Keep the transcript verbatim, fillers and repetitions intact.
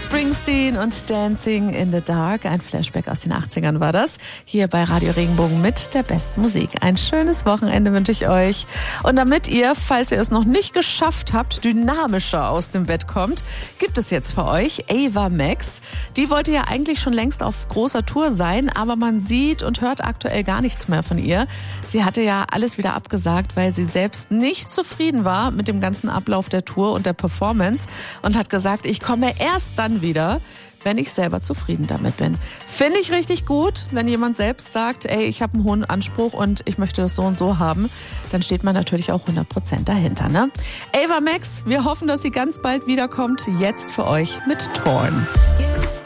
Bruce Springsteen und Dancing in the Dark. Ein Flashback aus den achtzigern war das. Hier bei Radio Regenbogen mit der besten Musik. Ein schönes Wochenende wünsche ich euch. Und damit ihr, falls ihr es noch nicht geschafft habt, dynamischer aus dem Bett kommt, gibt es jetzt für euch Ava Max. Die wollte ja eigentlich schon längst auf großer Tour sein, aber man sieht und hört aktuell gar nichts mehr von ihr. Sie hatte ja alles wieder abgesagt, weil sie selbst nicht zufrieden war mit dem ganzen Ablauf der Tour und der Performance und hat gesagt, ich komme erst dann wieder, wenn ich selber zufrieden damit bin. Finde ich richtig gut, wenn jemand selbst sagt, ey, ich habe einen hohen Anspruch und ich möchte das so und so haben, dann steht man natürlich auch hundert Prozent dahinter, ne? Ava Max, wir hoffen, dass sie ganz bald wiederkommt. Jetzt für euch mit Torn.